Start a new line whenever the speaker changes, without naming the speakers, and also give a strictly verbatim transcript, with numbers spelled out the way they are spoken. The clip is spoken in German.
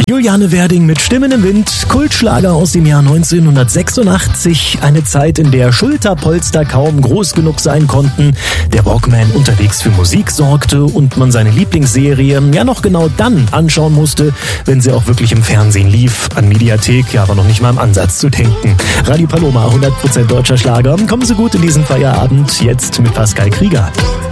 Juliane Werding mit Stimmen im Wind, Kultschlager aus dem Jahr neunzehnhundertsechsundachtzig, eine Zeit, in der Schulterpolster kaum groß genug sein konnten, der Walkman unterwegs für Musik sorgte und man seine Lieblingsserie ja noch genau dann anschauen musste, wenn sie auch wirklich im Fernsehen lief. An Mediathek ja aber noch nicht mal im Ansatz zu denken. Radio Paloma, hundert Prozent deutscher Schlager. Kommen Sie gut in diesen Feierabend, jetzt mit Pascal Krieger.